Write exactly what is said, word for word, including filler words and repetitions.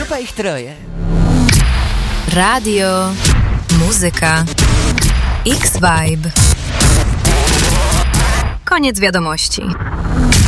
Chyba ich troje. Radio, muzyka, X-Vibe. Koniec wiadomości.